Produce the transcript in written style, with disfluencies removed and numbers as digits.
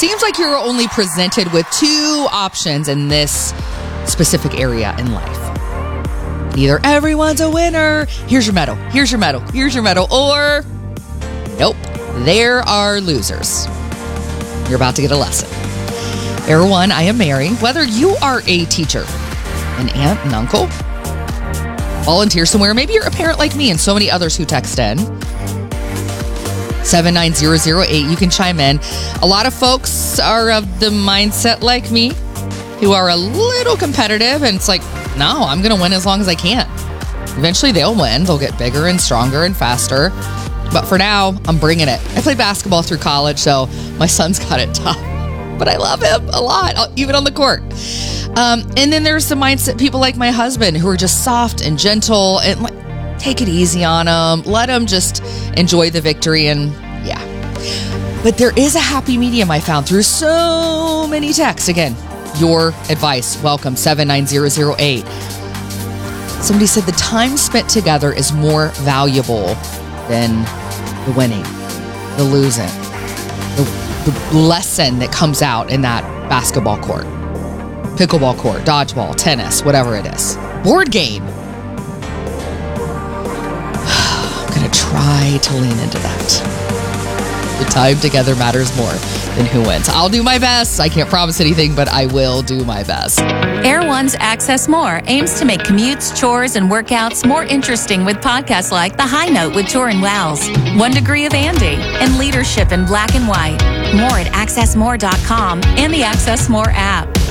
Seems like you're only presented with two options in this specific area in life. Either everyone's a winner, here's your medal, here's your medal, here's your medal, or nope, there are losers. You're about to get a lesson. Error 1, I am Mary. Whether you are a teacher, an aunt, an uncle, volunteer somewhere, maybe you're a parent like me and so many others who text in, 79008, you can chime in. A lot of folks are of the mindset like me, who are a little competitive, and it's like, no, I'm going to win as long as I can. Eventually they'll win. They'll get bigger and stronger and faster. But for now, I'm bringing it. I played basketball through college, so my son's got it tough. But I love him a lot, even on the court. And then there's the mindset people like my husband who are just soft and gentle and like, take it easy on them. Let them just enjoy the victory and yeah. But there is a happy medium I found through so many texts. Again, your advice. Welcome, 79008. Somebody said the time spent together is more valuable than the winning, the losing, the lesson that comes out in that basketball court, pickleball court, dodgeball, tennis, whatever it is. Board game. I'm going to try to lean into that. The time together matters more than who wins. I'll do my best. I can't promise anything, but I will do my best. Air One's Access More aims to make commutes, chores, and workouts more interesting with podcasts like The High Note with Torin Wells, 1 Degree of Andy, and Leadership in Black and White. More at accessmore.com and the Access More app.